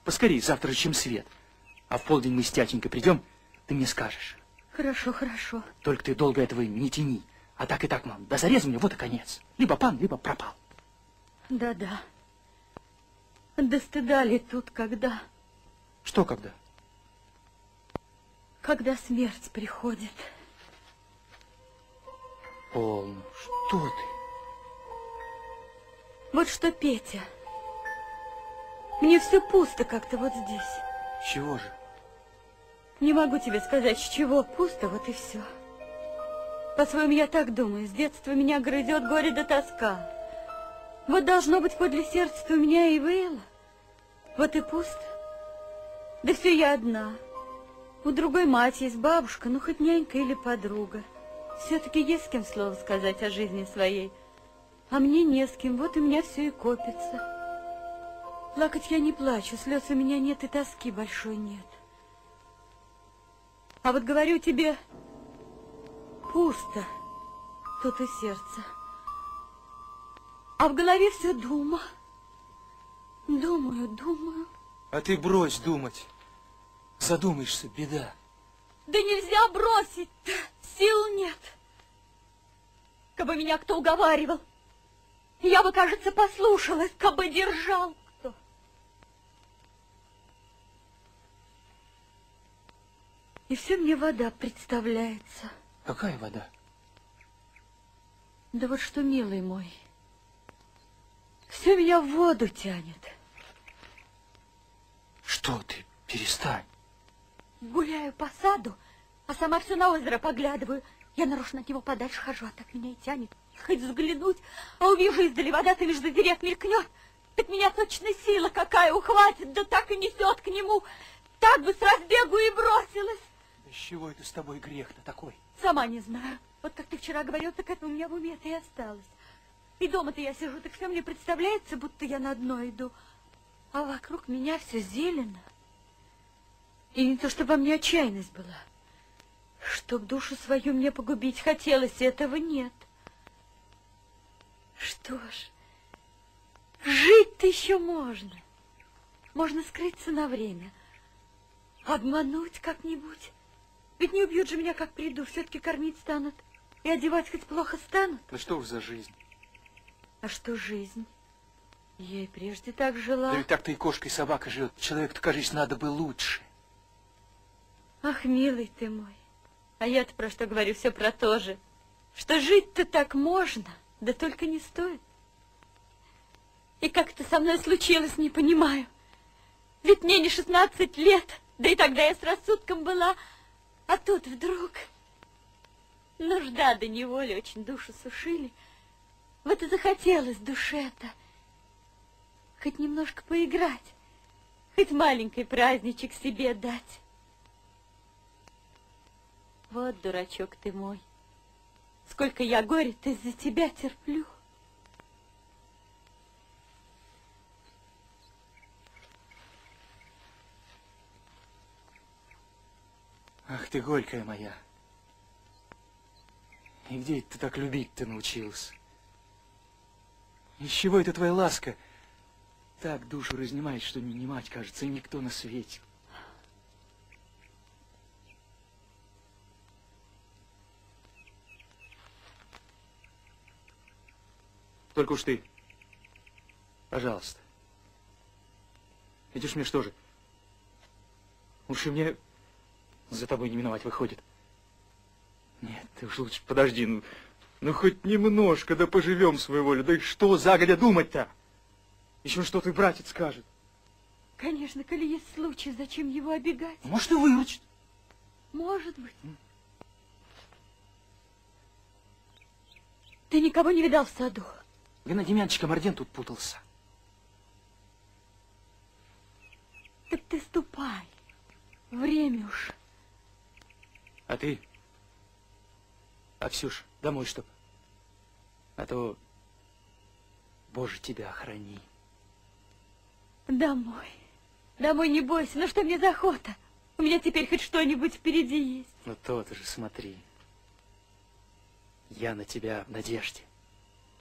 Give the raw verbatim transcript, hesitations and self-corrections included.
Поскорей, завтра чем свет. А в полдень мы с тятенькой придем, ты мне скажешь. Хорошо, хорошо. Только ты долго этого не тяни. А так и так, мам, до зарезания вот и конец. Либо пан, либо пропал. Да-да. Да стыда ли тут когда? Что когда? Когда смерть приходит. Полно, что ты? Вот что, Петя, мне все пусто как-то вот здесь. Чего же? Не могу тебе сказать, с чего пусто, вот и все. По-своему, я так думаю, с детства меня грызет горе да тоска. Вот должно быть, подле сердца у меня и выло. Вот и пусто. Да все я одна. У другой мать есть бабушка, ну хоть нянька или подруга. Все-таки есть с кем слово сказать о жизни своей. А мне не с кем, вот у меня все и копится. Плакать я не плачу, слез у меня нет и тоски большой нет. А вот говорю тебе, пусто тут и сердце. А в голове все дума. Думаю, думаю. А ты брось думать. Задумаешься, беда. Да нельзя бросить-то, сил нет. Кабы меня кто уговаривал, я бы, кажется, послушалась, кабы держал кто. И все мне вода представляется. Какая вода? Да вот что, милый мой, все меня в воду тянет. Что ты? Перестань. Гуляю по саду, а сама все на озеро поглядываю. Я нарочно от него подальше хожу, а так меня и тянет. Хоть взглянуть, а увижу издали вода-то между дерев мелькнет. Так меня точно сила какая ухватит, да так и несет к нему. Так бы с разбегу и бросилась. Да с чего это с тобой грех-то такой? Сама не знаю. Вот как ты вчера говорил, так это у меня в уме-то и осталось. И дома-то я сижу, так все мне представляется, будто я на дно иду. А вокруг меня все зелено. И не то, чтобы во мне отчаянность была. Чтоб душу свою мне погубить хотелось, этого нет. Что ж, жить-то еще можно. Можно скрыться на время. Обмануть как-нибудь. Ведь не убьют же меня, как приду. Все-таки кормить станут. И одевать хоть плохо станут. Ну что уж за жизнь? А что жизнь? Я и прежде так жила. Да ведь так-то и кошка, и собака живет. Человеку-то, кажется, надо бы лучше. Ах, милый ты мой. А я-то про что говорю? Все про то же. Что жить-то так можно, да только не стоит. И как это со мной случилось, не понимаю. Ведь мне не шестнадцать лет, да и тогда я с рассудком была. А тут вдруг нужда да неволя очень душу сушили. Вот и захотелось душе-то хоть немножко поиграть, хоть маленький праздничек себе дать. Вот, дурачок ты мой, сколько я горя-то из-за тебя терплю. Ах ты, горькая моя. И где ты так любить-то научилась? Из чего это твоя ласка так душу разнимает, что не мать, кажется, и никто на свете? Только уж ты, пожалуйста. Ведь уж мне что же? Уж и мне за тобой не миновать выходит. Нет, ты уж лучше подожди, ну, ну хоть немножко, да поживем свою волю. Да и что загодя думать-то? Еще что ты, братец, скажет. Конечно, коли есть случай, зачем его обегать? Может, и выручит. Может быть. Ты никого не видал в саду? Геннадий Демьянович Комарден тут путался. Так ты ступай. Время уж. А ты, Аксюш, домой чтоб. А то, Боже, тебя охрани. Домой. Домой не бойся. Ну что мне за охота? У меня теперь хоть что-нибудь впереди есть. Ну то-то же, смотри. Я на тебя в надежде.